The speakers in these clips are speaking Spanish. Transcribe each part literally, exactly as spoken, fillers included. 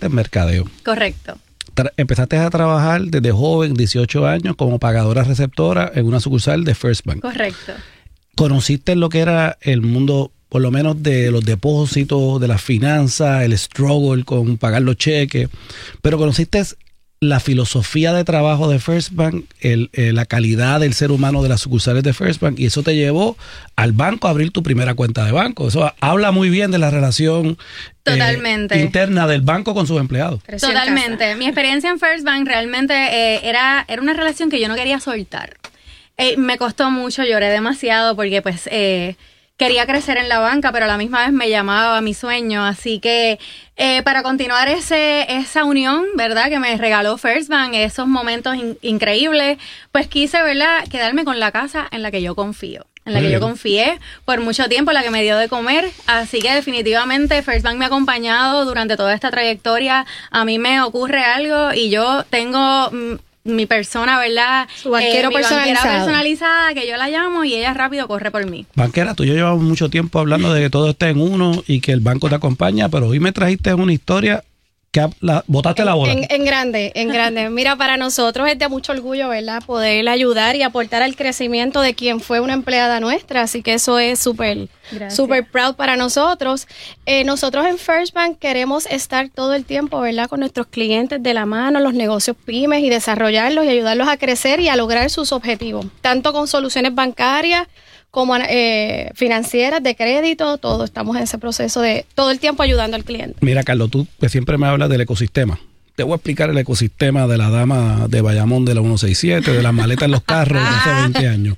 estudiaste mercadeo. Correcto. Tra- empezaste a trabajar desde joven, dieciocho años, como pagadora receptora en una sucursal de First Bank. Correcto. ¿Conociste lo que era el mundo, por lo menos de los depósitos, de las finanzas, el struggle con pagar los cheques? Pero conociste la filosofía de trabajo de First Bank, el, eh, la calidad del ser humano de las sucursales de First Bank, y eso te llevó al banco a abrir tu primera cuenta de banco. Eso habla muy bien de la relación Totalmente. Eh, interna del banco con sus empleados. Totalmente. Mi experiencia en First Bank realmente eh, era, era una relación que yo no quería soltar. Eh, me costó mucho, lloré demasiado porque pues eh, quería crecer en la banca, pero a la misma vez me llamaba mi sueño. Así que eh, para continuar ese esa unión, ¿verdad?, que me regaló First Bank, esos momentos in- increíbles, pues quise, ¿verdad?, quedarme con la casa en la que yo confío. En la que yo confié por mucho tiempo, la que me dio de comer. Así que definitivamente First Bank me ha acompañado durante toda esta trayectoria. A mí me ocurre algo y yo tengo mm, mi persona, ¿verdad? Su banquero Eh, mi banquera personalizado. personalizada, que yo la llamo y ella rápido corre por mí. Banquera, tú y yo llevamos mucho tiempo hablando de que todo está en uno y que el banco te acompaña, pero hoy me trajiste una historia que la, botaste la bola. En, en grande, en grande. Mira, para nosotros es de mucho orgullo, ¿verdad?, poder ayudar y aportar al crecimiento de quien fue una empleada nuestra. Así que eso es súper, súper proud para nosotros. Eh, nosotros en First Bank queremos estar todo el tiempo, ¿verdad?, con nuestros clientes de la mano, los negocios pymes, y desarrollarlos y ayudarlos a crecer y a lograr sus objetivos, tanto con soluciones bancarias como eh, financieras, de crédito, todo. Estamos en ese proceso de todo el tiempo ayudando al cliente. Mira, Carlos, tú que siempre me hablas del ecosistema. Te voy a explicar el ecosistema de la dama de Bayamón de la ciento sesenta y siete, de las maletas en los carros de hace veinte años.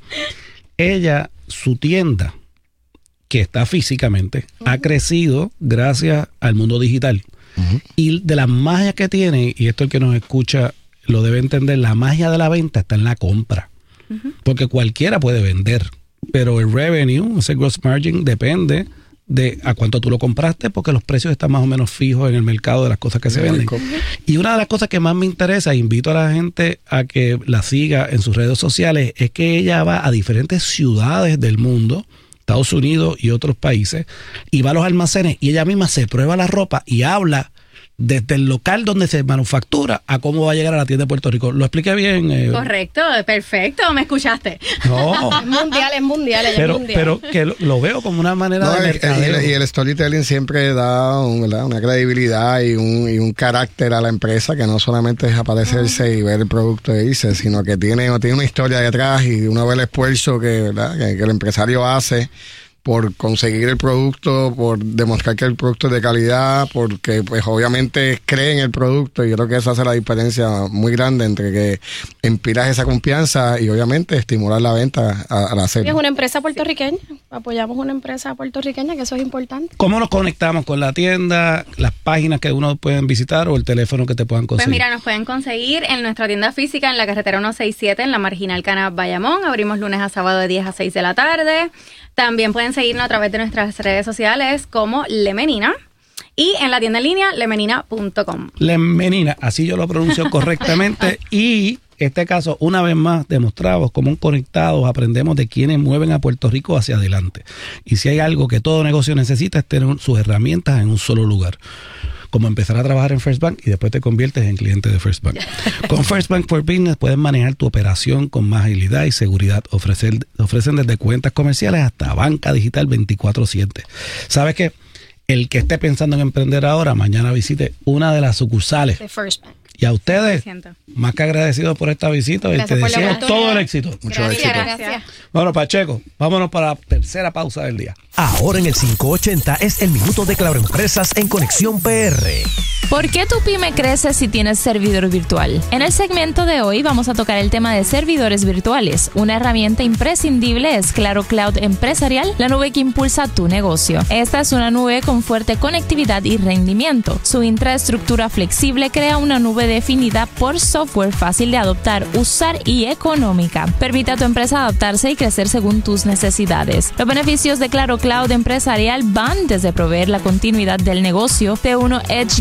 Ella, su tienda, que está físicamente, uh-huh. ha crecido gracias al mundo digital. Uh-huh. Y de las magias que tiene, y esto el que nos escucha lo debe entender, la magia de la venta está en la compra. Uh-huh. Porque cualquiera puede vender, pero el revenue, ese gross margin, depende de a cuánto tú lo compraste, porque los precios están más o menos fijos en el mercado de las cosas que se venden. Y una de las cosas que más me interesa, invito a la gente a que la siga en sus redes sociales, es que ella va a diferentes ciudades del mundo, Estados Unidos y otros países, y va a los almacenes y ella misma se prueba la ropa y habla desde el local donde se manufactura a cómo va a llegar a la tienda de Puerto Rico. ¿Lo expliqué bien? Eh, Correcto, perfecto, me escuchaste. No. Es mundial, es mundial, es pero, mundial. Pero que lo, lo veo como una manera no, de el, mercadeo. el, y el storytelling siempre da un, ¿verdad?, una credibilidad y un, y un carácter a la empresa, que no solamente es aparecerse uh-huh. y ver el producto e irse, sino que tiene, tiene una historia detrás, y uno ve el esfuerzo que, ¿verdad?, que, que el empresario hace por conseguir el producto, por demostrar que el producto es de calidad, porque pues obviamente cree en el producto, y yo creo que eso hace la diferencia muy grande entre que inspiras esa confianza y obviamente estimular la venta al hacerlo. Es una empresa puertorriqueña, apoyamos una empresa puertorriqueña, que eso es importante. ¿Cómo nos conectamos con la tienda, las páginas que uno pueden visitar o el teléfono que te puedan conseguir? Pues mira, nos pueden conseguir en nuestra tienda física en la carretera ciento sesenta y siete, en la Marginal Cana Bayamón. Abrimos lunes a sábado de diez a seis de la tarde. También pueden seguirnos a través de nuestras redes sociales como Lemenina, y en la tienda en línea lemenina punto com. Lemenina, así yo lo pronuncio correctamente. Y este caso, una vez más, demostramos cómo conectados aprendemos de quienes mueven a Puerto Rico hacia adelante. Y si hay algo que todo negocio necesita, es tener sus herramientas en un solo lugar. Como empezar a trabajar en First Bank y después te conviertes en cliente de First Bank. Con First Bank for Business puedes manejar tu operación con más agilidad y seguridad. Ofrecer, ofrecen desde cuentas comerciales hasta banca digital veinticuatro siete. ¿Sabes qué? El que esté pensando en emprender ahora, mañana visite una de las sucursales de First Bank. Y a ustedes, más que agradecidos por esta visita, y te deseamos todo el éxito. Mucho Gracias, éxito. gracias. Bueno, Pacheco, vámonos para la tercera pausa del día. Ahora en el quinientos ochenta es el minuto de Claro Empresas en Conexión P R. ¿Por qué tu pyme crece si tienes servidor virtual? En el segmento de hoy vamos a tocar el tema de servidores virtuales. Una herramienta imprescindible es Claro Cloud Empresarial, la nube que impulsa tu negocio. Esta es una nube con fuerte conectividad y rendimiento. Su infraestructura flexible crea una nube definida por software fácil de adoptar, usar y económica. Permite a tu empresa adaptarse y crecer según tus necesidades. Los beneficios de Claro Cloud Empresarial van desde proveer la continuidad del negocio, T uno Edge Gateway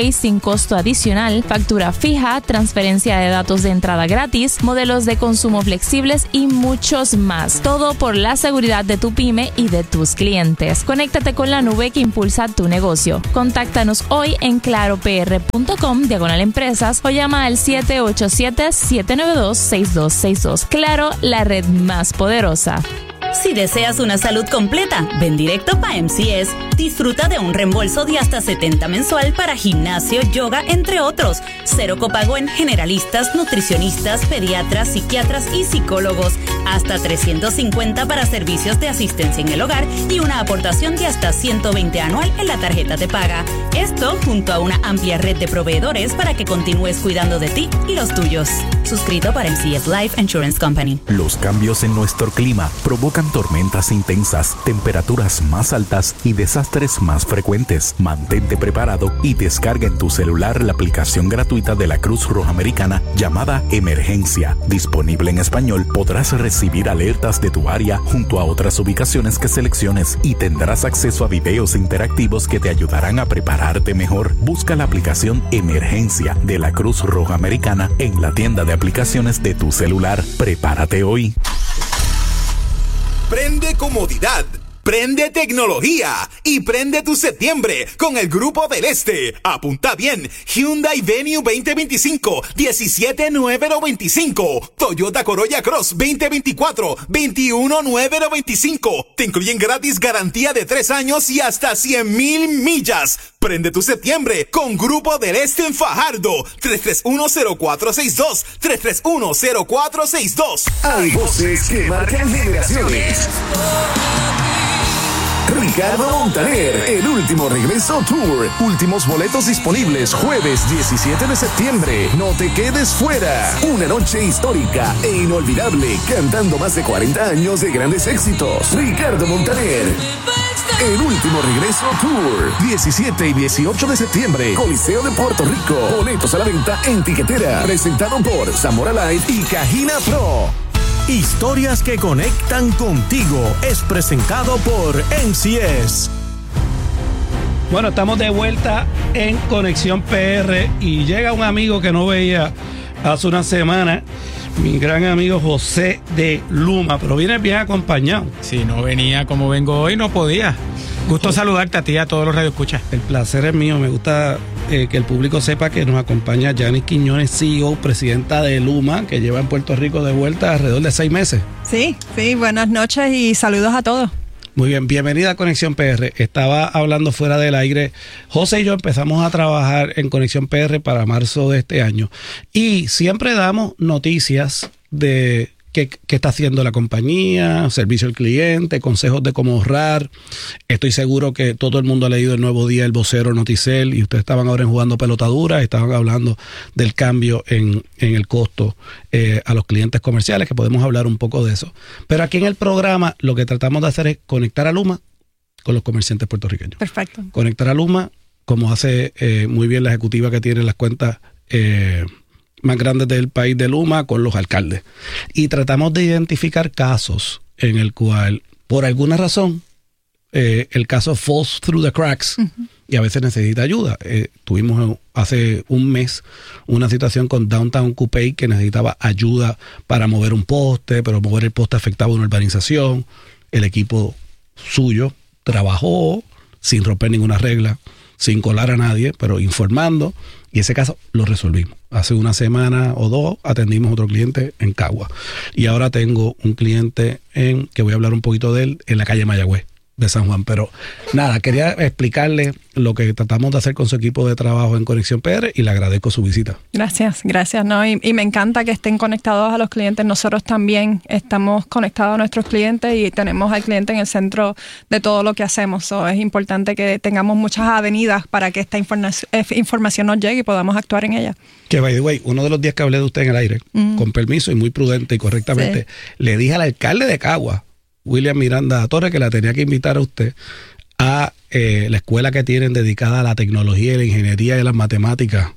Huawei sin costo adicional, factura fija, transferencia de datos de entrada gratis, modelos de consumo flexibles y muchos más. Todo por la seguridad de tu pyme y de tus clientes. Conéctate con la nube que impulsa tu negocio. Contáctanos hoy en claropr.com diagonal empresas o llama al siete ocho siete, siete nueve dos, seis dos seis dos. Claro, la red más poderosa. Si deseas una salud completa, ven directo pa' M C S. Disfruta de un reembolso de hasta setenta mensual para gimnasio, yoga, entre otros. Cero copago en generalistas, nutricionistas, pediatras, psiquiatras y psicólogos. Hasta trescientos cincuenta para servicios de asistencia en el hogar y una aportación de hasta ciento veinte anual en la tarjeta de paga. Esto junto a una amplia red de proveedores para que continúes cuidando de ti y los tuyos. Suscrito para M C S Life Insurance Company. Los cambios en nuestro clima provocan tormentas intensas, temperaturas más altas y desastres más frecuentes. Mantente preparado y descarga en tu celular la aplicación gratuita de la Cruz Roja Americana llamada Emergencia. Disponible en español, podrás recibir alertas de tu área junto a otras ubicaciones que selecciones y tendrás acceso a videos interactivos que te ayudarán a prepararte mejor. Busca la aplicación Emergencia de la Cruz Roja Americana en la tienda de aplicaciones de tu celular. Prepárate hoy. Prende comodidad, prende tecnología y prende tu septiembre con el Grupo del Este. Apunta bien, Hyundai Venue veinte veinticinco, diecisiete mil novecientos veinticinco, Toyota Corolla Cross veinte veinticuatro, veintiuno mil novecientos veinticinco. Te incluyen gratis garantía de tres años y hasta cien mil millas. Prende tu septiembre con Grupo del Este en Fajardo. tres tres uno, cero cuatro seis dos, tres tres uno, cero cuatro seis dos. Hay voces que marcan generaciones. Ricardo Montaner, el último regreso tour. Últimos boletos disponibles jueves diecisiete de septiembre. No te quedes fuera. Una noche histórica e inolvidable, cantando más de cuarenta años de grandes éxitos. Ricardo Montaner, el último regreso tour. diecisiete y dieciocho de septiembre, Coliseo de Puerto Rico. Boletos a la venta en Tiquetera. Presentado por Zamora Live y Cajina Pro. Historias que conectan contigo es presentado por M C S. Bueno, estamos de vuelta en Conexión P R y llega un amigo que no veía hace una semana, mi gran amigo José de Luma, pero viene bien acompañado. Si no venía como vengo hoy, no podía. Gusto José, saludarte a ti y a todos los radioescuchas. El placer es mío, me gusta eh, que el público sepa que nos acompaña Yanis Quiñones, C E O, presidenta de Luma, que lleva en Puerto Rico de vuelta alrededor de seis meses. Sí, sí, buenas noches y saludos a todos. Muy bien, bienvenida a Conexión P R. Estaba hablando fuera del aire. José y yo empezamos a trabajar en Conexión P R para marzo de este año y siempre damos noticias de qué, qué está haciendo la compañía, servicio al cliente, consejos de cómo ahorrar. Estoy seguro que todo el mundo ha leído el Nuevo Día, El Vocero, Noticel, y ustedes estaban ahora en Jugando Pelotadura, estaban hablando del cambio en, en el costo eh, a los clientes comerciales, que podemos hablar un poco de eso. Pero aquí en el programa lo que tratamos de hacer es conectar a Luma con los comerciantes puertorriqueños. Perfecto. Conectar a Luma, como hace eh, muy bien la ejecutiva que tiene las cuentas eh, más grandes del país de Luma, con los alcaldes. Y tratamos de identificar casos en el cual, por alguna razón, eh, el caso falls through the cracks uh-huh. y a veces necesita ayuda. Eh, tuvimos hace un mes una situación con Downtown Coupé que necesitaba ayuda para mover un poste, pero mover el poste afectaba una urbanización. El equipo suyo trabajó sin romper ninguna regla, sin colar a nadie, pero informando, y ese caso lo resolvimos. Hace una semana o dos atendimos a otro cliente en Cagua. Y ahora tengo un cliente en, que voy a hablar un poquito de él, en la calle Mayagüez de San Juan. Pero nada, quería explicarle lo que tratamos de hacer con su equipo de trabajo en Conexión P R y le agradezco su visita. Gracias, gracias. ¿no? Y, y me encanta que estén conectados a los clientes. Nosotros también estamos conectados a nuestros clientes y tenemos al cliente en el centro de todo lo que hacemos. So, es importante que tengamos muchas avenidas para que esta informa- información nos llegue y podamos actuar en ella. Que, by the way, uno de los días que hablé de usted en el aire, mm. con permiso y muy prudente y correctamente, sí. le dije al alcalde de Cagua, William Miranda Torres, que la tenía que invitar a usted a eh, la escuela que tienen dedicada a la tecnología y la ingeniería y las matemáticas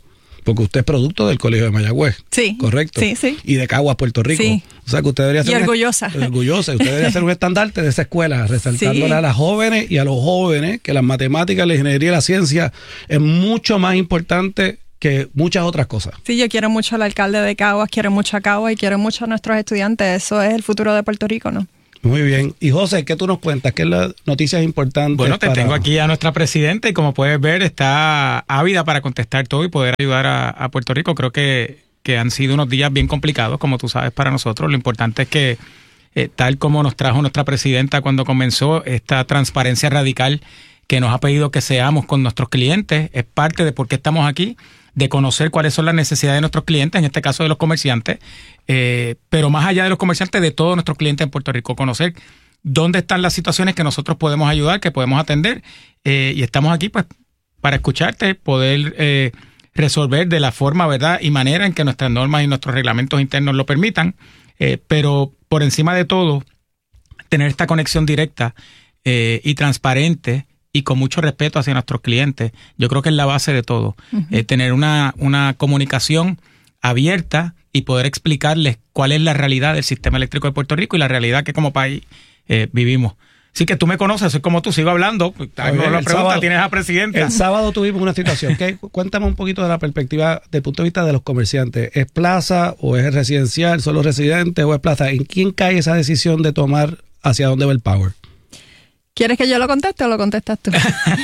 Porque usted es producto del Colegio de Mayagüez. Sí. ¿Correcto? Sí, sí. Y de Caguas, Puerto Rico. Sí. O sea que usted debería ser... Y orgullosa. Un, orgullosa. Usted debería ser un estandarte de esa escuela, resaltándole sí. a las jóvenes y a los jóvenes que las matemáticas, la ingeniería y la ciencia es mucho más importante que muchas otras cosas. Sí, yo quiero mucho al alcalde de Caguas, quiero mucho a Caguas y quiero mucho a nuestros estudiantes. Eso es el futuro de Puerto Rico, ¿no? Muy bien. Y José, ¿qué tú nos cuentas? ¿Qué es la noticia importante? Bueno, te para... tengo aquí a nuestra presidenta y como puedes ver está ávida para contestar todo y poder ayudar a, a Puerto Rico. Creo que, que han sido unos días bien complicados, como tú sabes, para nosotros. Lo importante es que, eh, tal como nos trajo nuestra presidenta cuando comenzó esta transparencia radical que nos ha pedido que seamos con nuestros clientes, es parte de por qué estamos aquí, de conocer cuáles son las necesidades de nuestros clientes, en este caso de los comerciantes, eh, pero más allá de los comerciantes, de todos nuestros clientes en Puerto Rico, conocer dónde están las situaciones que nosotros podemos ayudar, que podemos atender, eh, y estamos aquí pues para escucharte, poder eh, resolver de la forma, verdad, y manera en que nuestras normas y nuestros reglamentos internos lo permitan, eh, pero por encima de todo, tener esta conexión directa eh, y transparente y con mucho respeto hacia nuestros clientes, yo creo que es la base de todo. Uh-huh. Eh, tener una, una comunicación abierta y poder explicarles cuál es la realidad del sistema eléctrico de Puerto Rico y la realidad que como país eh, vivimos. Así que tú me conoces, soy como tú, sigo hablando. Oye, la pregunta, sábado, tienes a presidenta. El sábado tuvimos una situación. ¿Okay? Cuéntame un poquito de la perspectiva, del punto de vista de los comerciantes. ¿Es plaza o es residencial, solo residentes o es plaza? ¿En quién cae esa decisión de tomar hacia dónde va el power? ¿Quieres que yo lo conteste o lo contestas tú?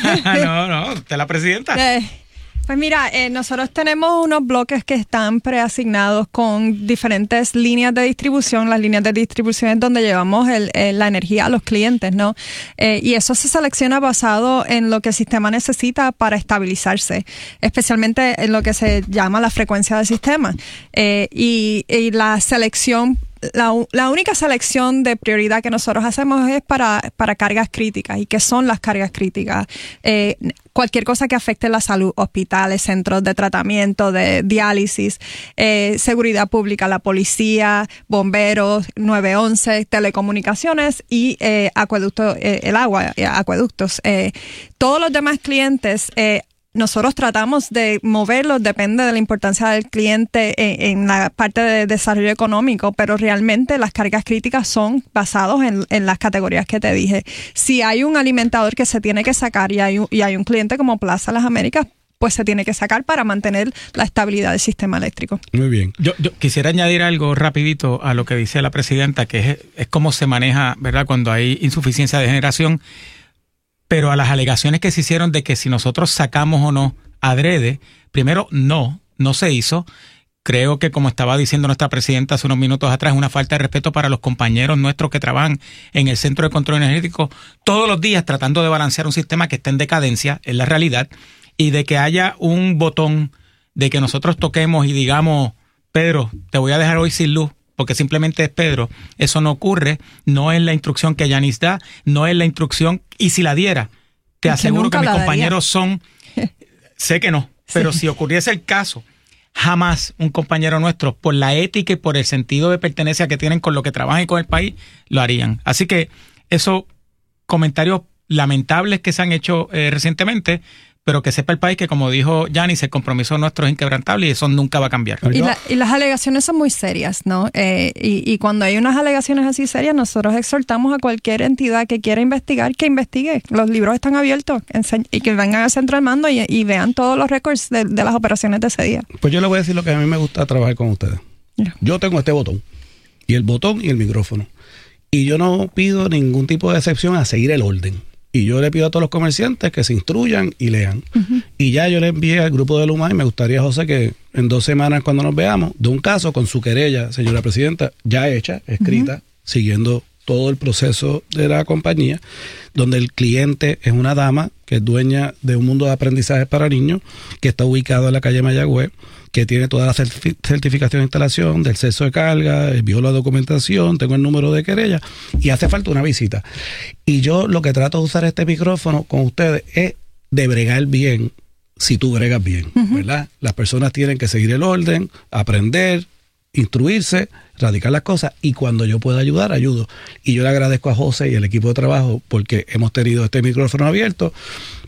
no, no, usted es la presidenta. Eh, pues mira, eh, nosotros tenemos unos bloques que están preasignados con diferentes líneas de distribución. Las líneas de distribución es donde llevamos el, el, la energía a los clientes, ¿no? Eh, y eso se selecciona basado en lo que el sistema necesita para estabilizarse, especialmente en lo que se llama la frecuencia del sistema. Eh, y, y la selección La, la única selección de prioridad que nosotros hacemos es para, para cargas críticas. ¿Y qué son las cargas críticas? Eh, cualquier cosa que afecte la salud, hospitales, centros de tratamiento, de diálisis, eh, seguridad pública, la policía, bomberos, nueve once, telecomunicaciones y eh, acueducto, eh, el agua, eh, acueductos. Eh, todos los demás clientes, eh, nosotros tratamos de moverlos, depende de la importancia del cliente en, en la parte de desarrollo económico, pero realmente las cargas críticas son basados en, en las categorías que te dije. Si hay un alimentador que se tiene que sacar y hay un, y hay un cliente como Plaza Las Américas, pues se tiene que sacar para mantener la estabilidad del sistema eléctrico. Muy bien. Yo, yo quisiera añadir algo rapidito a lo que dice la presidenta, que es, es cómo se maneja, ¿verdad?, cuando hay insuficiencia de generación. Pero a las alegaciones que se hicieron de que si nosotros sacamos o no adrede, primero no, no se hizo. Creo que, como estaba diciendo nuestra presidenta hace unos minutos atrás, es una falta de respeto para los compañeros nuestros que trabajan en el Centro de Control Energético todos los días tratando de balancear un sistema que está en decadencia, es la realidad, y de que haya un botón de que nosotros toquemos y digamos, Pedro, te voy a dejar hoy sin luz, porque simplemente es Pedro. Eso no ocurre, no es la instrucción que Yanis da, no es la instrucción, y si la diera, te es aseguro que, que mis compañeros son, sé que no, pero sí. Si ocurriese el caso, jamás un compañero nuestro, por la ética y por el sentido de pertenencia que tienen con lo que trabajan y con el país, lo harían. Así que esos comentarios lamentables que se han hecho eh, recientemente, pero que sepa el país que, como dijo Yanis, el compromiso nuestro es inquebrantable y eso nunca va a cambiar. Y, la, y las alegaciones son muy serias, ¿no? Eh, y, y cuando hay unas alegaciones así serias, nosotros exhortamos a cualquier entidad que quiera investigar, que investigue. Los libros están abiertos y que vengan al centro del mando y, y vean todos los récords de, de las operaciones de ese día. Pues yo le voy a decir lo que a mí me gusta trabajar con ustedes. Yeah. Yo tengo este botón, y el botón y el micrófono. Y yo no pido ningún tipo de excepción a seguir el orden. Y yo le pido a todos los comerciantes que se instruyan y lean. Uh-huh. Y ya yo le envié al grupo de Luma y me gustaría, José, que en dos semanas cuando nos veamos, de un caso con su querella, señora presidenta, ya hecha, escrita, uh-huh. siguiendo todo el proceso de la compañía, donde el cliente es una dama que es dueña de un mundo de aprendizaje para niños, que está ubicado en la calle Mayagüez, que tiene toda la certificación de instalación, del exceso de carga, envió la documentación, tengo el número de querella y hace falta una visita. Y yo lo que trato de usar este micrófono con ustedes es de bregar bien, si tú bregas bien, uh-huh. ¿verdad? Las personas tienen que seguir el orden, aprender, instruirse, radicar las cosas, y cuando yo pueda ayudar, ayudo. Y yo le agradezco a José y el equipo de trabajo porque hemos tenido este micrófono abierto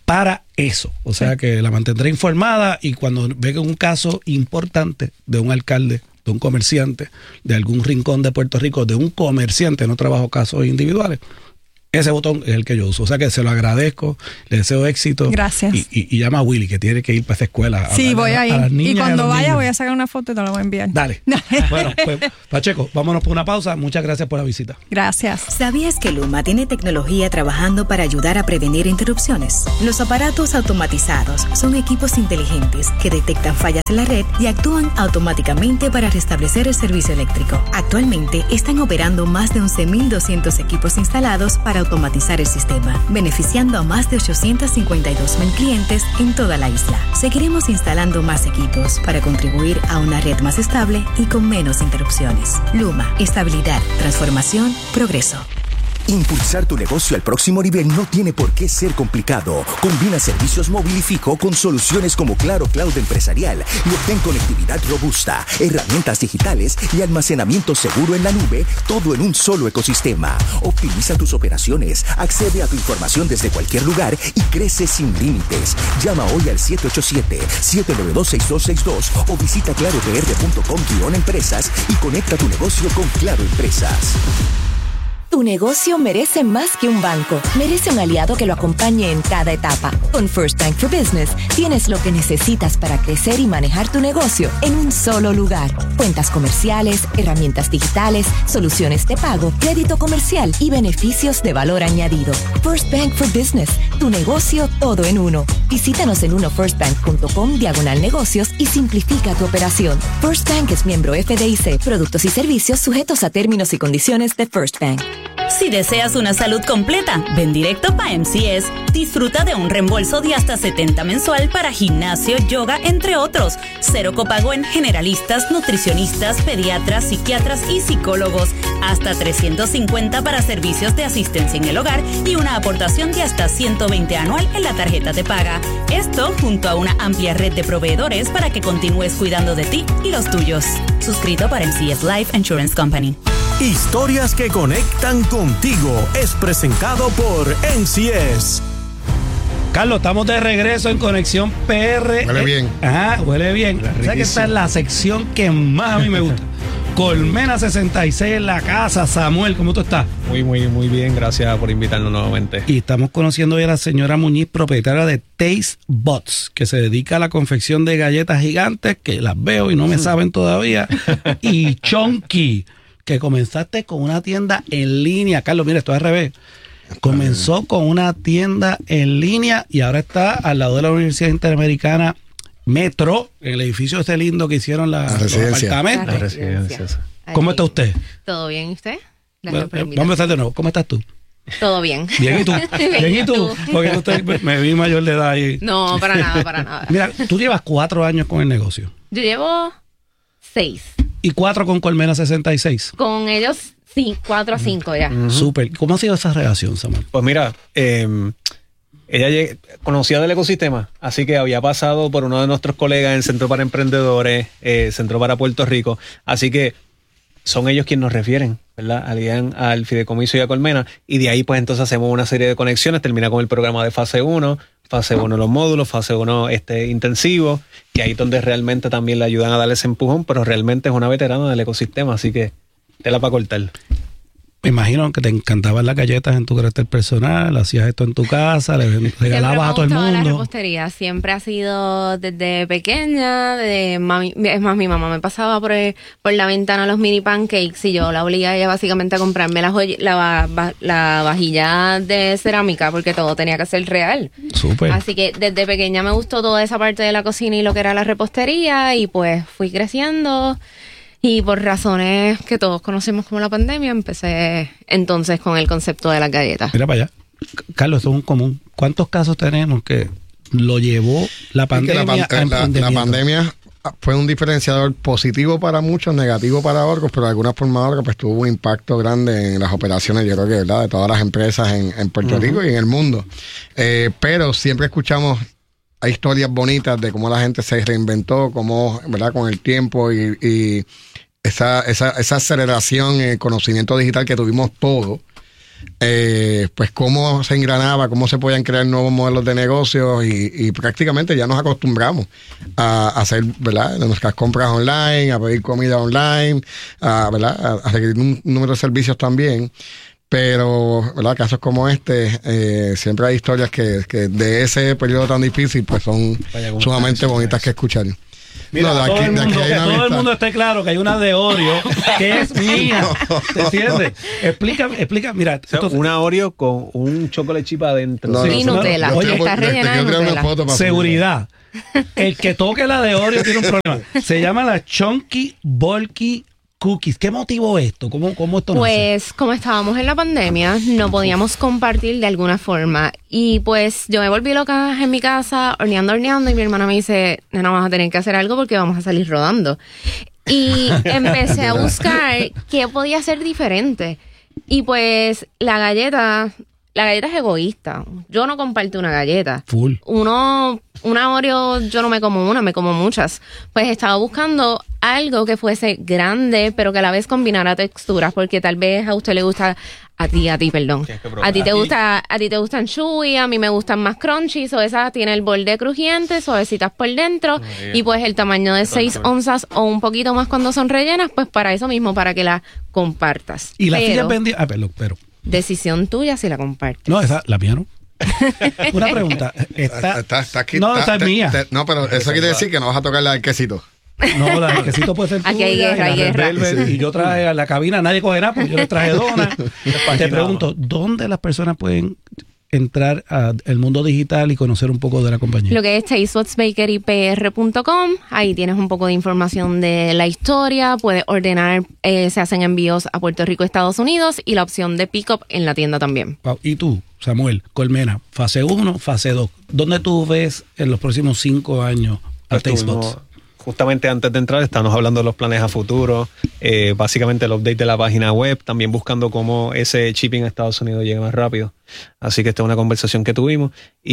para eso. O sea, sí. que la mantendré informada y cuando venga un caso importante de un alcalde, de un comerciante, de algún rincón de Puerto Rico, de un comerciante, no trabajo casos individuales, ese botón es el que yo uso. O sea que se lo agradezco, le deseo éxito. Gracias. Y, y, y llama a Willy, que tiene que ir para esa escuela. Sí, voy a, a ir. Y cuando y vaya niños. voy a sacar una foto y te la voy a enviar. Dale. Bueno, pues Pacheco, vámonos por una pausa. Muchas gracias por la visita. Gracias. ¿Sabías que Luma tiene tecnología trabajando para ayudar a prevenir interrupciones? Los aparatos automatizados son equipos inteligentes que detectan fallas en la red y actúan automáticamente para restablecer el servicio eléctrico. Actualmente están operando más de once mil doscientos equipos instalados para automatizar el sistema, beneficiando a más de ochocientos cincuenta y dos mil clientes en toda la isla. Seguiremos instalando más equipos para contribuir a una red más estable y con menos interrupciones. Luma, estabilidad, transformación, progreso. Impulsar tu negocio al próximo nivel no tiene por qué ser complicado. Combina servicios móvil y fijo con soluciones como Claro Cloud Empresarial y obtén conectividad robusta, herramientas digitales y almacenamiento seguro en la nube, todo en un solo ecosistema. Optimiza tus operaciones, accede a tu información desde cualquier lugar y crece sin límites. Llama hoy al siete ocho siete, siete nueve dos, seis dos seis dos o visita claro p r punto com guión empresas y conecta tu negocio con Claro Empresas. Tu negocio merece más que un banco. Merece un aliado que lo acompañe en cada etapa. Con First Bank for Business tienes lo que necesitas para crecer y manejar tu negocio en un solo lugar. Cuentas comerciales, herramientas digitales, soluciones de pago, crédito comercial y beneficios de valor añadido. First Bank for Business. Tu negocio todo en uno. Visítanos en uno first bank punto com diagonal negocios y simplifica tu operación. First Bank es miembro F D I C. Productos y servicios sujetos a términos y condiciones de First Bank. Si deseas una salud completa, ven directo pa' M C S. Disfruta de un reembolso de hasta setenta mensual para gimnasio, yoga, entre otros. Cero copago en generalistas, nutricionistas, pediatras, psiquiatras y psicólogos. Hasta trescientos cincuenta para servicios de asistencia en el hogar y una aportación de hasta ciento veinte anual en la tarjeta de paga. Esto junto a una amplia red de proveedores para que continúes cuidando de ti y los tuyos. Suscrito para M C S Life Insurance Company. Historias que conectan contigo es presentado por M C S. Carlos, estamos de regreso en Conexión P R. Huele bien. Ajá, huele bien. O sea que esta es la sección que más a mí me gusta. Colmena sesenta y seis en la casa. Samuel, ¿cómo tú estás? Muy, muy, muy bien. Gracias por invitarnos nuevamente. Y estamos conociendo hoy a la señora Muñiz, propietaria de Taste Buds, que se dedica a la confección de galletas gigantes, que las veo y no me saben todavía. Y Chonky, que comenzaste con una tienda en línea. Carlos, mira, esto es al revés. Comenzó con una tienda en línea y ahora está al lado de la Universidad Interamericana Metro, en el edificio este lindo que hicieron la, la los apartamentos. La residencia. ¿Cómo está usted? ¿Todo bien y usted? Bueno, vamos a empezar de nuevo. ¿Cómo estás tú? Todo bien. Bien, ¿y tú? Bien, ¿y tú? Porque usted me vi mayor de edad ahí. No, para nada, para nada. Mira, tú llevas cuatro años con el negocio. Yo llevo seis. ¿Y cuatro con Colmena sesenta y seis? Con ellos, sí, cuatro a cinco ya. Uh-huh. Súper. ¿Cómo ha sido esa relación, Samuel? Pues mira, eh, ella lleg- conocía del ecosistema, así que había pasado por uno de nuestros colegas en Centro para Emprendedores, eh, Centro para Puerto Rico, así que son ellos quienes nos refieren, ¿verdad? Al, al Fideicomiso y a Colmena, y de ahí pues entonces hacemos una serie de conexiones, termina con el programa de fase uno, fase uno los módulos, fase uno este, intensivo, que ahí es donde realmente también le ayudan a darle ese empujón, pero realmente es una veterana del ecosistema, así que tela para cortar. Me imagino que te encantaban las galletas en tu carácter personal, hacías esto en tu casa, le regalabas a todo el mundo. La repostería siempre ha sido desde pequeña, de mami, es más, mi mamá me pasaba por, el, por la ventana los mini pancakes y yo la obligaba a ella básicamente a comprarme la, joy, la, la vajilla de cerámica porque todo tenía que ser real. Súper. Así que desde pequeña me gustó toda esa parte de la cocina y lo que era la repostería y pues fui creciendo. Y por razones que todos conocemos como la pandemia, empecé entonces con el concepto de las galletas. Mira para allá. Carlos, esto es un común. ¿Cuántos casos tenemos que lo llevó la pandemia la, pan- a la, la pandemia fue un diferenciador positivo para muchos, negativo para otros, pero de alguna forma u otra pues tuvo un impacto grande en las operaciones, yo creo que, ¿verdad?, de todas las empresas en, en Puerto uh-huh. Rico y en el mundo. Eh, pero siempre escuchamos hay historias bonitas de cómo la gente se reinventó, cómo, ¿verdad?, con el tiempo y, y esa, esa, esa aceleración en el conocimiento digital que tuvimos todos, eh, pues cómo se engranaba, cómo se podían crear nuevos modelos de negocios y, y prácticamente ya nos acostumbramos a, a hacer, ¿verdad?, nuestras compras online, a pedir comida online, a, ¿verdad?, a, a requerir un número de servicios también. Pero, ¿verdad?, casos como este, eh, siempre hay historias que, que de ese periodo tan difícil pues son sumamente bonitas que escuchar. Mira, no, de todo, aquí, el de mundo, aquí que hay todo una el mundo esté claro que hay una de Oreo que es mía. ¿Te entiendes? Explica, explica, mira. O sea, entonces, una Oreo con un chocolate chip adentro. No, y no, Nutella. yo Oye, estoy- está yo- rellena yo de quiero una Nutella. foto para seguridad. El que toque la de Oreo tiene un problema. Se llama la Chunky Bulky Cookies. ¿Qué motivó esto? ¿Cómo, cómo esto nace? Pues como estábamos en la pandemia, no podíamos compartir de alguna forma. Y pues yo me volví loca en mi casa, horneando, horneando, y mi hermana me dice, nena, vamos a tener que hacer algo porque vamos a salir rodando. Y empecé a buscar qué podía ser diferente. Y pues la galleta, la galleta es egoísta. Yo no comparto una galleta. Full. Uno, una Oreo, yo no me como una, me como muchas. Pues estaba buscando algo que fuese grande, pero que a la vez combinara texturas, porque tal vez a usted le gusta, a ti, a ti, perdón. A ti te gusta, a ti te gustan chewy, a mí me gustan más crunchy, o esa tiene el borde crujiente, suavecitas por dentro, y pues el tamaño de seis onzas o un poquito más cuando son rellenas, pues para eso mismo, para que la compartas. Y la Pero, silla vendía. Ah, pero, pero. decisión tuya si la compartes. No, esa, la mía no. Una pregunta. Está, Está, está aquí, no, está- esa es te- mía. te- no, pero eso quiere decir que no vas a tocarle al quesito. No, la del quesito puede ser tuya. Aquí hay y guerra, la hay Red guerra. Velvet, Sí. Y yo traje a la cabina, nadie coge nada porque yo les traje donas. Te pregunto, ¿dónde las personas pueden entrar al mundo digital y conocer un poco de la compañía? Lo que es taste buds bakery p r punto com, ahí tienes un poco de información de la historia, puedes ordenar, eh, se hacen envíos a Puerto Rico, Estados Unidos, y la opción de pick-up en la tienda también. Wow. Y tú, Samuel Colmena, fase uno, fase dos. ¿Dónde tú ves en los próximos cinco años a Pues Taste tú, Buds? no- justamente antes de entrar estamos hablando de los planes a futuro, eh, básicamente el update de la página web, también buscando cómo ese shipping a Estados Unidos llegue más rápido. Así que esta es una conversación que tuvimos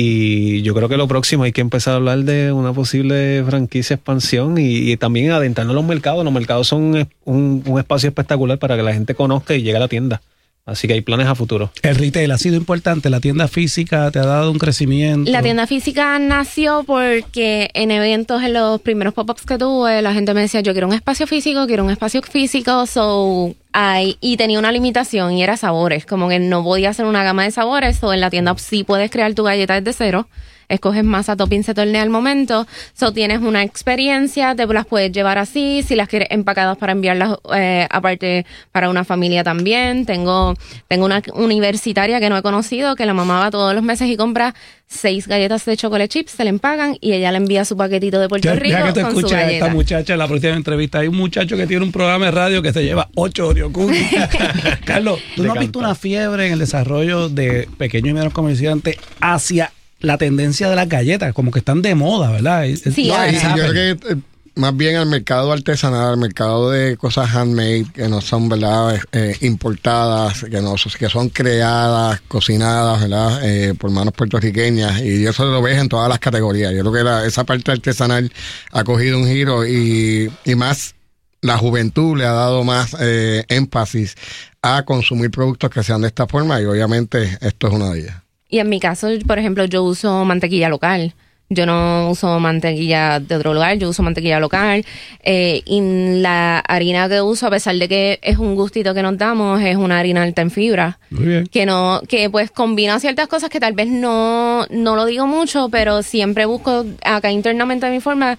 y yo creo que lo próximo hay que empezar a hablar de una posible franquicia expansión y, y también adentrarnos en los mercados. Los mercados son un, un espacio espectacular para que la gente conozca y llegue a la tienda. Así que hay planes a futuro. El retail ha sido importante, la tienda física te ha dado un crecimiento. La tienda física nació porque en eventos, en los primeros pop-ups que tuve, la gente me decía, yo quiero un espacio físico, quiero un espacio físico, so, hay, y tenía una limitación y era sabores, como que no podía hacer una gama de sabores, o en la tienda sí puedes crear tu galleta desde cero, escoges masa, topping, se tornea al momento, so tienes una experiencia, te las puedes llevar así, si las quieres empacadas para enviarlas eh, aparte para una familia también. Tengo tengo una universitaria que no he conocido, que la mamá va todos los meses y compra seis galletas de chocolate chips, se le empagan y ella le envía su paquetito de Puerto Ya, Rico ya que te con su escuchas a galleta. esta muchacha en la próxima entrevista, hay un muchacho que tiene un programa de radio que se lleva ocho Oreo cookies. Carlos, ¿tú no has visto una fiebre en el desarrollo de pequeños y medianos comerciantes hacia la tendencia de las galletas? Como que están de moda, ¿verdad? Es- Sí, no, ahora. es Yo happening. creo que eh, más bien al mercado artesanal, al mercado de cosas handmade que no son, ¿verdad?, eh, importadas, que no que son creadas, cocinadas, ¿verdad?, eh, por manos puertorriqueñas, y eso lo ves en todas las categorías. Yo creo que la- esa parte artesanal ha cogido un giro y, y más la juventud le ha dado más eh, énfasis a consumir productos que sean de esta forma, y obviamente esto es una de ellas. Y en mi caso, por ejemplo, yo uso mantequilla local. Yo no uso mantequilla de otro lugar, yo uso mantequilla local. Eh, y la harina que uso, a pesar de que es un gustito que nos damos, es una harina alta en fibra. Muy bien. Que no, que pues combina ciertas cosas que tal vez no, no lo digo mucho, pero siempre busco acá internamente mi forma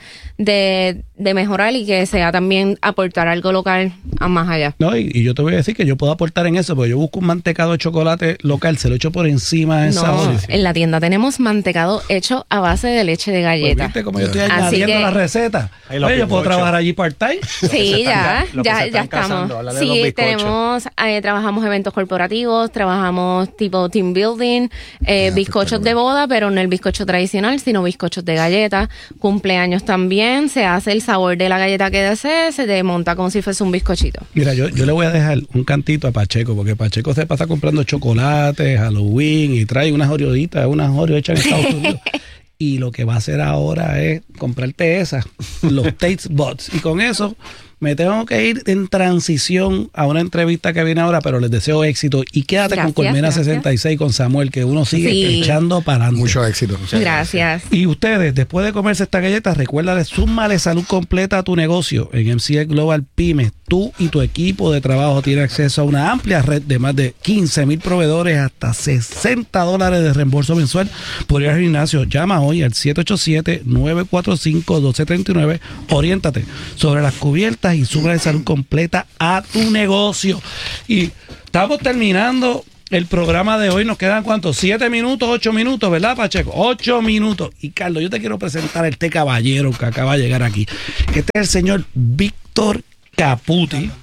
de, de mejorar y que sea también aportar algo local a más allá. No, y, y yo te voy a decir que yo puedo aportar en eso, porque yo busco un mantecado de chocolate local, se lo echo por encima de esa No, Oreo. en la tienda tenemos mantecado hecho a base de leche de Pues, galleta. ¿viste cómo yo estoy Así añadiendo que- la receta? Ahí lo Oye, yo puedo bizcochos. trabajar allí part-time. Sí, ya, Lo que ya, se ya están estamos. casando, habla de los Sí, bizcochos. tenemos, eh, trabajamos eventos corporativos, trabajamos tipo team building, eh, bizcochos de boda, pero no el bizcocho tradicional, sino bizcochos de galleta. Cumpleaños también, se hace el sabor de la galleta que desees, se te monta como si fuese un bizcochito. Mira, yo, yo le voy a dejar un cantito a Pacheco, porque Pacheco se pasa comprando chocolates, Halloween, y trae unas Oreoditas, unas Oreo hechas en Estados Unidos. Y lo que va a hacer ahora es comprarte esas, los Taste Buds. Y con eso Me tengo que ir en transición a una entrevista que viene ahora, pero les deseo éxito. Y quédate gracias, con Colmena gracias. sesenta y seis, con Samuel, que uno sigue sí. echando para adelante. Mucho éxito. Gracias. Y ustedes, después de comerse esta galleta, recuérdale, súmale salud completa a tu negocio. En M C X Global Pymes, tú y tu equipo de trabajo tienen acceso a una amplia red de más de quince mil proveedores, hasta sesenta dólares de reembolso mensual por ir al gimnasio. Llama hoy al siete ocho siete, nueve cuatro cinco, uno dos tres nueve. Oriéntate sobre las cubiertas y súmale salud completa a tu negocio. Y estamos terminando el programa de hoy. Nos quedan ¿cuántos? Siete minutos, ocho minutos, ¿verdad, Pacheco? Ocho minutos. Y Carlos, yo te quiero presentar a este caballero que acaba de llegar aquí. Este es el señor Víctor Caputi.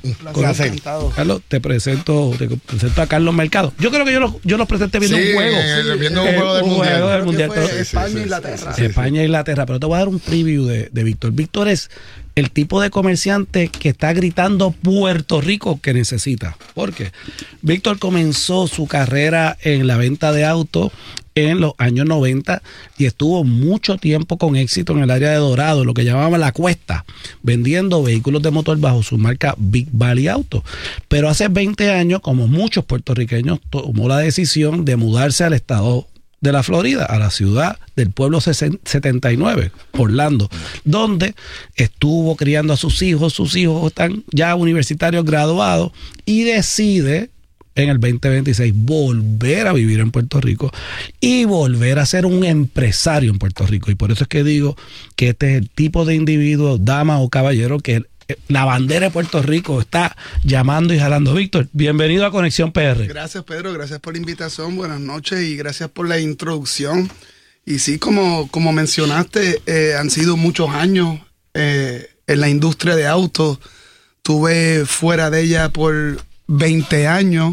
Carlos, te presento, te presento a Carlos Mercado. Yo creo que yo los, yo los presenté viendo sí, un juego. Eh, viendo un juego del un mundial. Juego del mundial pero, España e Inglaterra. Sí, España e Inglaterra. Pero te voy a dar un preview de, de Víctor. Víctor es el tipo de comerciante que está gritando Puerto Rico que necesita. ¿Por qué? Víctor comenzó su carrera en la venta de autos en los años noventa y estuvo mucho tiempo con éxito en el área de Dorado, lo que llamaban La Cuesta, vendiendo vehículos de motor bajo su marca Big Valley Auto. Pero hace veinte años, como muchos puertorriqueños, tomó la decisión de mudarse al estado de la Florida, a la ciudad del pueblo setenta y nueve, Orlando, donde estuvo criando a sus hijos. Sus hijos están ya universitarios graduados y decide en el veinte veintiséis volver a vivir en Puerto Rico y volver a ser un empresario en Puerto Rico. Y por eso es que digo que este es el tipo de individuo, dama o caballero, que la bandera de Puerto Rico está llamando y jalando. Víctor, bienvenido a Conexión P R. Gracias, Pedro, gracias por la invitación, buenas noches y gracias por la introducción. Y sí, como, como mencionaste, eh, han sido muchos años eh, en la industria de autos. Estuve fuera de ella por veinte años,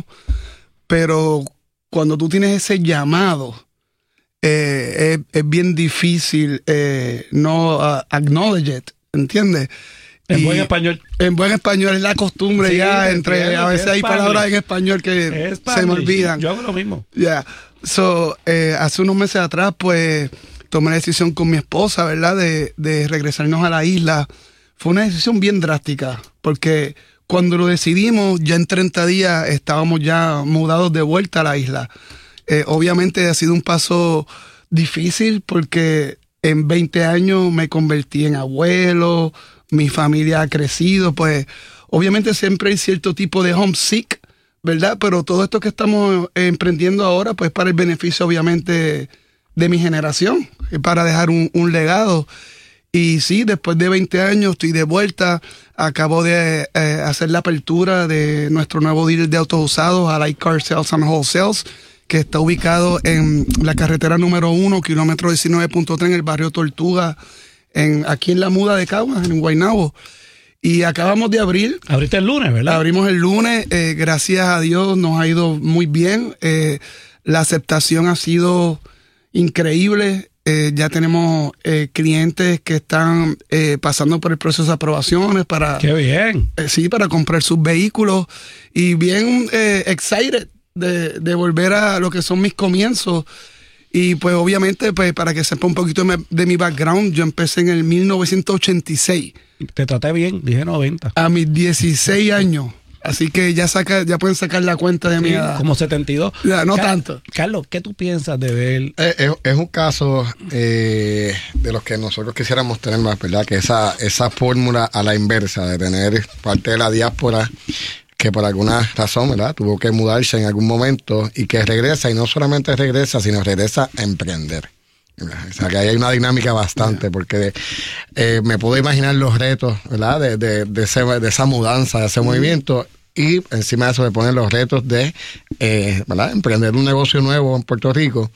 pero cuando tú tienes ese llamado, eh, es, es bien difícil eh, no uh, acknowledge it, ¿entiendes? En y buen español. En buen español es la costumbre sí, ya, entre entiendo, a veces hay palabras en español que se me olvidan. Yo hago lo mismo. Ya, yeah. so, eh, hace unos meses atrás, pues, tomé la decisión con mi esposa, ¿verdad? De, de regresarnos a la isla. Fue una decisión bien drástica, porque cuando lo decidimos, ya en treinta días estábamos ya mudados de vuelta a la isla. Eh, obviamente ha sido un paso difícil porque en veinte años me convertí en abuelo, mi familia ha crecido, pues obviamente siempre hay cierto tipo de homesick, ¿verdad? Pero todo esto que estamos emprendiendo ahora, pues para el beneficio obviamente de mi generación, para dejar un, un legado. Y sí, después de veinte años estoy de vuelta. Acabo de eh, hacer la apertura de nuestro nuevo dealer de autos usados, Allied Car Sales and Wholesales, que está ubicado en la carretera número uno, kilómetro diecinueve punto tres, en el barrio Tortuga, en, aquí en la Muda de Caguas, en Guaynabo. Y acabamos de abrir. Abriste el lunes, ¿verdad? Abrimos el lunes. Eh, gracias a Dios nos ha ido muy bien. Eh, la aceptación ha sido increíble. Eh, ya tenemos eh, clientes que están eh, pasando por el proceso de aprobaciones para... ¡Qué bien! Eh, sí, para comprar sus vehículos. Y bien eh, excited de, de volver a lo que son mis comienzos. Y pues obviamente, pues para que sepa un poquito de mi, de mi background, yo empecé en el mil novecientos ochenta y seis. Te traté bien, dije noventa. A mis dieciséis años. Así que ya saca, ya pueden sacar la cuenta de sí, mi edad. Como setenta y dos. Ya, no Car tanto. Carlos, ¿qué tú piensas de ver? Eh, es, es un caso eh, de los que nosotros quisiéramos tener más, ¿verdad? Que esa, esa fórmula a la inversa, de tener parte de la diáspora que por alguna razón, ¿verdad? Tuvo que mudarse en algún momento y que regresa, y no solamente regresa, sino regresa a emprender. O sea, que ahí hay una dinámica bastante, porque eh, me puedo imaginar los retos, ¿verdad? De, de, de, ese, de esa mudanza, de ese mm. movimiento, y encima de eso me ponen los retos de eh, ¿verdad? Emprender un negocio nuevo en Puerto Rico.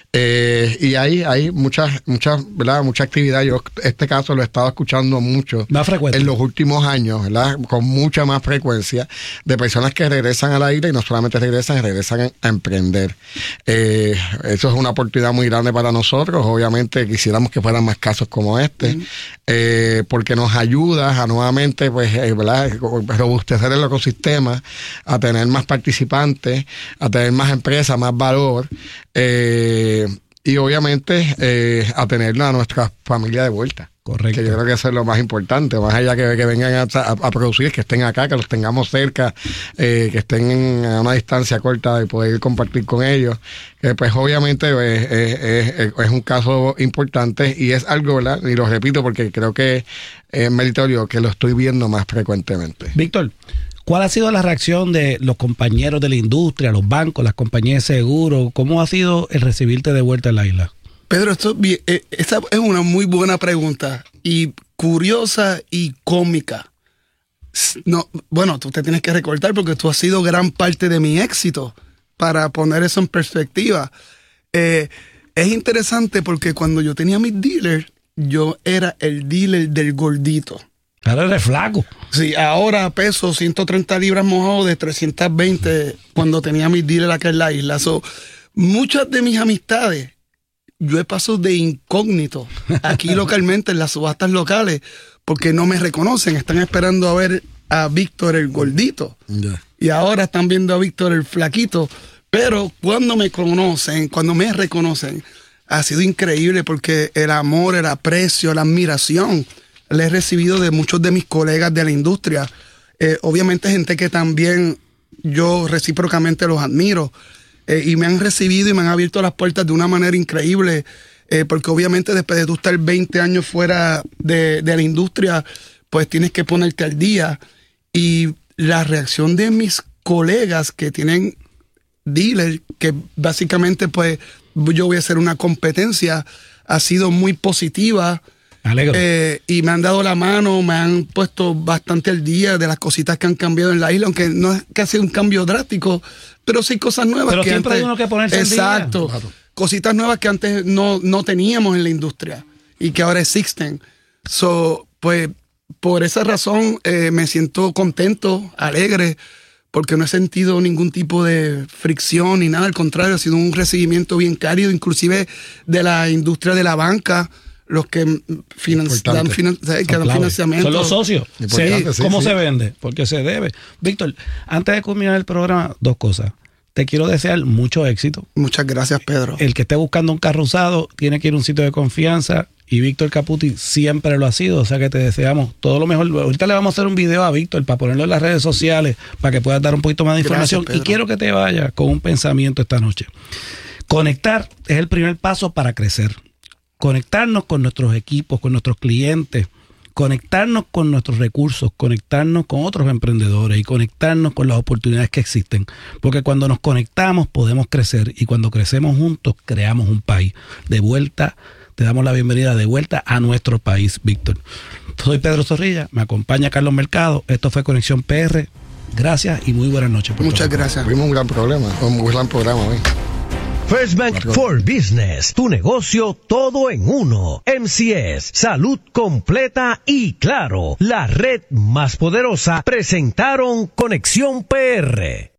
Eh, y ahí hay muchas, muchas, ¿verdad? Mucha actividad. Yo este caso lo he estado escuchando mucho más frecuente en los últimos años, ¿verdad? Con mucha más frecuencia, de personas que regresan a la isla y no solamente regresan, regresan a emprender. Eh, eso es una oportunidad muy grande para nosotros. Obviamente quisiéramos que fueran más casos como este, mm. eh, porque nos ayuda a nuevamente, pues, eh, ¿verdad? robustecer el ecosistema, a tener más participantes, a tener más empresas, más valor. Eh, y obviamente eh, a tener a nuestra familia de vuelta. Correcto. Que yo creo que eso es lo más importante, más allá que, que vengan a, a, a producir, que estén acá, que los tengamos cerca, eh, que estén a una distancia corta de poder compartir con ellos. Que pues obviamente es, es, es, es un caso importante y es algo, ¿verdad? Y lo repito porque creo que es meritorio que lo estoy viendo más frecuentemente. Víctor, ¿cuál ha sido la reacción de los compañeros de la industria, los bancos, las compañías de seguro? ¿Cómo ha sido el recibirte de vuelta en la isla? Pedro, esto eh, esta es una muy buena pregunta y curiosa y cómica. No, bueno, tú te tienes que recordar porque tú has sido gran parte de mi éxito para poner eso en perspectiva. Eh, es interesante porque cuando yo tenía mis dealers, yo era el dealer del gordito. Ahora eres flaco. Sí, ahora peso ciento treinta libras mojado de trescientos veinte cuando tenía mis dealers acá en la isla. So, muchas de mis amistades yo he pasado de incógnito aquí localmente en las subastas locales porque no me reconocen, están esperando a ver a Víctor el gordito yeah. y ahora están viendo a Víctor el flaquito, pero cuando me conocen, cuando me reconocen, ha sido increíble porque el amor, el aprecio, la admiración le he recibido de muchos de mis colegas de la industria, eh, obviamente gente que también yo recíprocamente los admiro. Eh, y me han recibido y me han abierto las puertas de una manera increíble, eh, porque obviamente después de tú estar veinte años fuera de, de la industria, pues tienes que ponerte al día. Y la reacción de mis colegas que tienen dealers, que básicamente pues yo voy a hacer una competencia, ha sido muy positiva. Alegro. Eh, y me han dado la mano, me han puesto bastante al día de las cositas que han cambiado en la isla, aunque no es que ha sido un cambio drástico, pero sí cosas nuevas. Pero que siempre antes, hay uno que ponerse exacto, al día. Claro. Cositas nuevas que antes no, no teníamos en la industria y que ahora existen. So, pues, por esa razón eh, me siento contento, alegre, porque no he sentido ningún tipo de fricción ni nada, al contrario, ha sido un recibimiento bien cálido, inclusive de la industria de la banca, los que finan- dan, finan- que dan financiamiento. Son los socios. Sí, sí, ¿Cómo sí. se vende? Porque se debe. Víctor, antes de culminar el programa, dos cosas. Te quiero desear mucho éxito. Muchas gracias, Pedro. El que esté buscando un carro usado tiene que ir a un sitio de confianza y Víctor Caputi siempre lo ha sido, o sea que te deseamos todo lo mejor. Ahorita le vamos a hacer un video a Víctor para ponerlo en las redes sociales para que puedas dar un poquito más de información. Gracias, y quiero que te vayas con un pensamiento esta noche. Conectar es el primer paso para crecer. Conectarnos con nuestros equipos, con nuestros clientes, conectarnos con nuestros recursos, conectarnos con otros emprendedores y conectarnos con las oportunidades que existen. Porque cuando nos conectamos podemos crecer y cuando crecemos juntos creamos un país. De vuelta, te damos la bienvenida de vuelta a nuestro país, Víctor. Soy Pedro Zorrilla, me acompaña Carlos Mercado. Esto fue Conexión P R. Gracias y muy buenas noches. Muchas gracias. Tuvimos un gran problema, un gran programa hoy. First Bank for Business, tu negocio todo en uno. M C S, salud completa y claro, la red más poderosa, presentaron Conexión P R.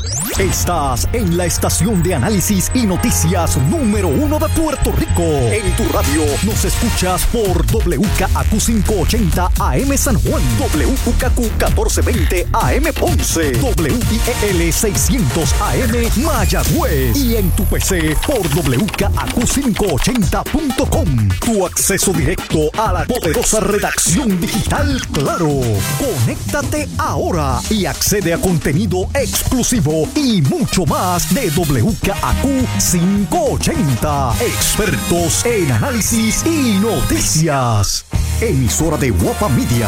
Estás en la estación de análisis y noticias número uno de Puerto Rico. En tu radio nos escuchas por W K A Q quinientos ochenta A M San Juan, W K Q catorce veinte A M Ponce, W I E L seiscientos A M Mayagüez y en tu P C por W K A Q quinientos ochenta punto com. Tu acceso directo a la poderosa redacción digital Claro. Conéctate ahora y accede a contenido exclusivo y mucho más de W K A Q quinientos ochenta. Expertos en análisis y noticias. Emisora de Guapa Media.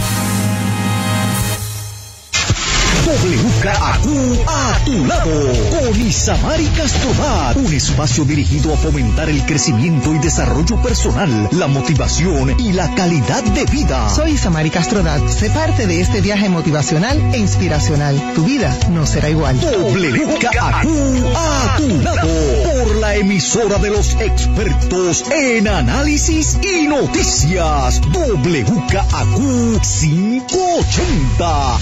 W K A Q a tu lado con Isamari Castrodat, un espacio dirigido a fomentar el crecimiento y desarrollo personal, la motivación y la calidad de vida. Soy Isamari Castrodat, sé parte de este viaje motivacional e inspiracional. Tu vida no será igual. W K A Q a tu lado por la emisora de los expertos en análisis y noticias. W K A Q quinientos ochenta.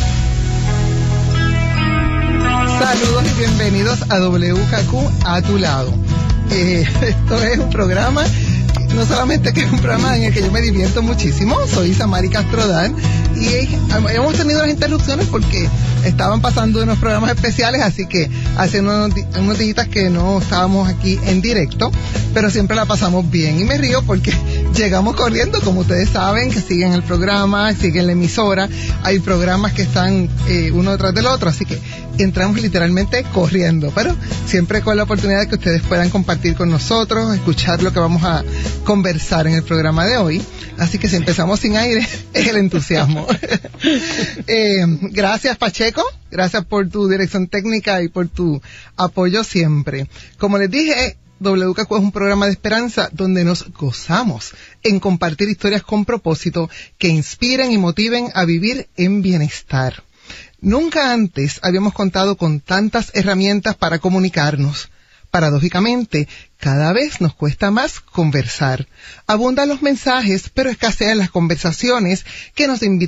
Saludos y bienvenidos a W K Q a tu lado. Eh, esto es un programa, no solamente que es un programa en el que yo me divierto muchísimo, soy Isamari Castrodat y hemos tenido las interrupciones porque estaban pasando unos programas especiales, así que hace unos, unos días que no estábamos aquí en directo, pero siempre la pasamos bien. Y me río porque llegamos corriendo, como ustedes saben, que siguen el programa, siguen la emisora. Hay programas que están eh, uno detrás del otro, así que entramos literalmente corriendo, pero siempre con la oportunidad de que ustedes puedan compartir con nosotros, escuchar lo que vamos a conversar en el programa de hoy. Así que si empezamos sin aire, es el entusiasmo. eh, gracias, Pacheco. Gracias por tu dirección técnica y por tu apoyo siempre. Como les dije, W K Q es un programa de esperanza donde nos gozamos en compartir historias con propósito que inspiren y motiven a vivir en bienestar. Nunca antes habíamos contado con tantas herramientas para comunicarnos. Paradójicamente, cada vez nos cuesta más conversar. Abundan los mensajes, pero escasean las conversaciones que nos invitan